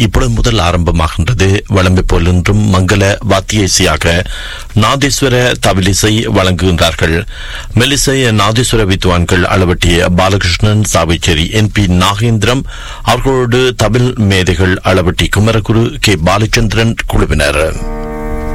இப்பொழுது முதல் ஆரம்பமாகின்றது. வளமை போல் இன்றும் மங்கள வாத்திய இசையாக நாதேஸ்வர தவிலிசை வழங்குகின்றார்கள். மெல்லிசை நாதேஸ்வர வித்வான்கள் அளவட்டிய பாலகிருஷ்ணன் சாவிச்சேரி, NP நாகேந்திரம் அவர்களோடு தமிழ் மேதைகள் அளவட்டி குமரகுரு, K பாலச்சந்திரன் குழுவினர்.